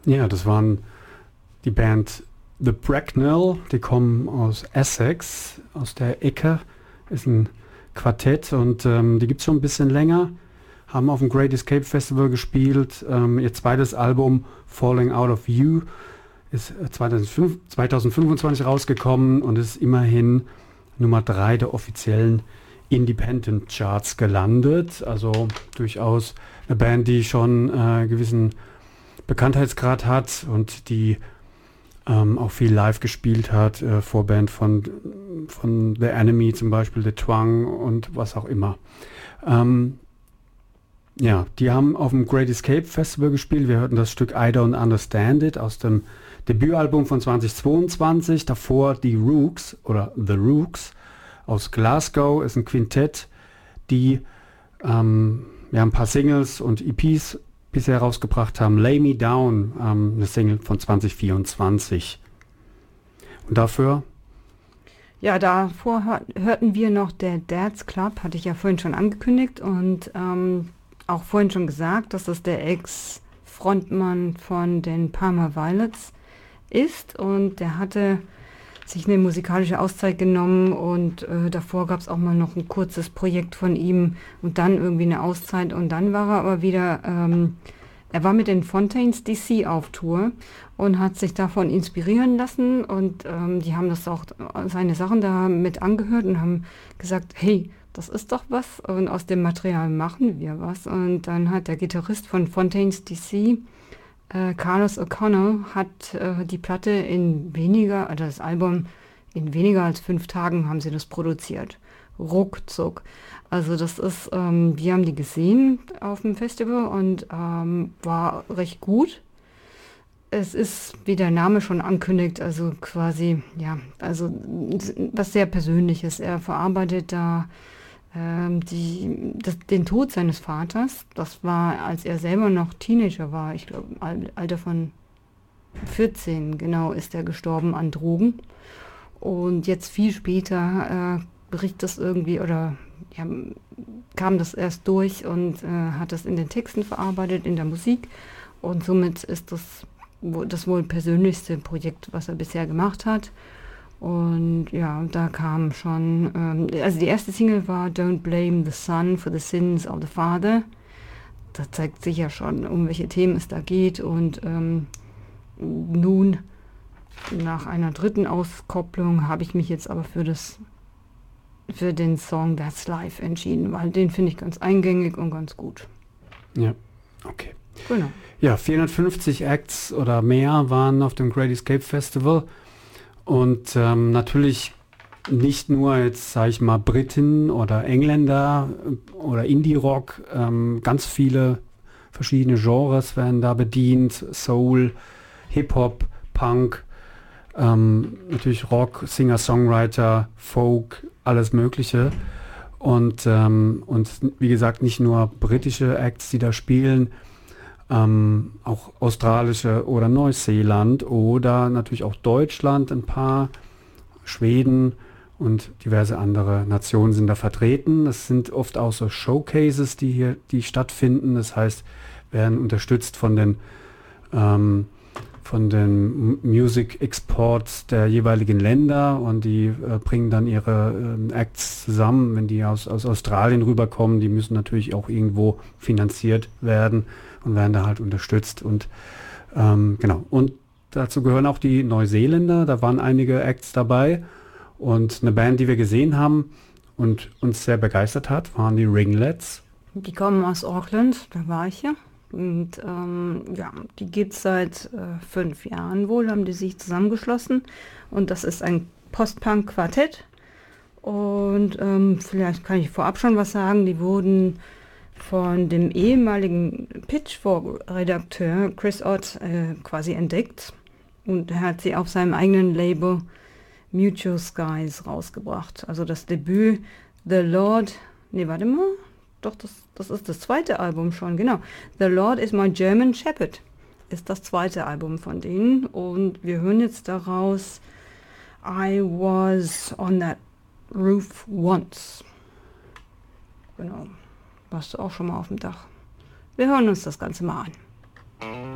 Ja, das waren die Band The Bracknell, die kommen aus Essex, aus der Ecke, ist ein Quartett und die gibt es schon ein bisschen länger, haben auf dem Great Escape Festival gespielt. Ihr zweites Album Falling Out of You ist 2025 rausgekommen und ist immerhin Nummer 3 der offiziellen Independent Charts gelandet. Also durchaus eine Band, die schon gewissen Bekanntheitsgrad hat und die auch viel live gespielt hat, Vorband von The Enemy zum Beispiel, The Twang und was auch immer. Ja, die haben auf dem Great Escape Festival gespielt. Wir hörten das Stück I Don't Understand It aus dem Debütalbum von 2022. Davor die Rooks oder The Rooks aus Glasgow, ist ein Quintett, die ein paar Singles und EPs bisher rausgebracht haben. Lay Me Down, eine Single von 2024. Und dafür? Ja, davor hörten wir noch der Dad's Club, hatte ich ja vorhin schon angekündigt und auch vorhin schon gesagt, dass das der Ex-Frontmann von den Parma Violets ist und der hatte sich eine musikalische Auszeit genommen und davor gab es auch mal noch ein kurzes Projekt von ihm und dann irgendwie eine Auszeit und dann war er aber wieder, er war mit den Fontaines DC auf Tour und hat sich davon inspirieren lassen und die haben das auch, seine Sachen da mit angehört und haben gesagt, hey, das ist doch was und aus dem Material machen wir was und dann hat der Gitarrist von Fontaines DC Carlos O'Connell hat die Platte das Album in weniger als 5 Tagen haben sie das produziert. Ruckzuck. Also das ist, wir haben die gesehen auf dem Festival und war recht gut. Es ist, wie der Name schon ankündigt, also quasi, ja, also was sehr Persönliches. Er verarbeitet da den Tod seines Vaters. Das war, als er selber noch Teenager war, ich glaube, im Alter von 14, genau, ist er gestorben an Drogen. Und jetzt viel später bricht das irgendwie oder ja, kam das erst durch und hat das in den Texten verarbeitet, in der Musik. Und somit ist das wohl persönlichste Projekt, was er bisher gemacht hat. Und ja, da kam schon, also die erste Single war Don't Blame the Son for the Sins of the Father. Da zeigt sich ja schon, um welche Themen es da geht. Und nun, nach einer dritten Auskopplung, habe ich mich jetzt aber für den Song That's Life entschieden, weil den finde ich ganz eingängig und ganz gut. Ja, okay. Genau. Ja, 450 Acts oder mehr waren auf dem Great Escape Festival. Und natürlich nicht nur jetzt, sage ich mal, Briten oder Engländer oder Indie-Rock, ganz viele verschiedene Genres werden da bedient, Soul, Hip-Hop, Punk, natürlich Rock, Singer-Songwriter, Folk, alles Mögliche. Und wie gesagt, nicht nur britische Acts, die da spielen, auch australische oder Neuseeland oder natürlich auch Deutschland, ein paar, Schweden und diverse andere Nationen sind da vertreten. Das sind oft auch so Showcases, die stattfinden. Das heißt, werden unterstützt von den Music Exports der jeweiligen Länder und die bringen dann ihre Acts zusammen, wenn die aus Australien rüberkommen. Die müssen natürlich auch irgendwo finanziert werden und werden da halt unterstützt und genau. Und dazu gehören auch die Neuseeländer, da waren einige Acts dabei und eine Band, die wir gesehen haben und uns sehr begeistert hat, waren die Ringlets. Die kommen aus Auckland, da war ich ja. Und ja, die gibt es seit 5 Jahren wohl, haben die sich zusammengeschlossen und das ist ein Post-Punk-Quartett und vielleicht kann ich vorab schon was sagen, die wurden von dem ehemaligen Pitchfork-Redakteur Chris Ott quasi entdeckt und er hat sie auf seinem eigenen Label Mutual Skies rausgebracht. Also das Debüt The Lord, warte mal, doch, das ist das zweite Album schon, genau. The Lord is My German Shepherd ist das zweite Album von denen und wir hören jetzt daraus I Was on That Roof Once. Genau. Warst du auch schon mal auf dem Dach? Wir hören uns das Ganze mal an.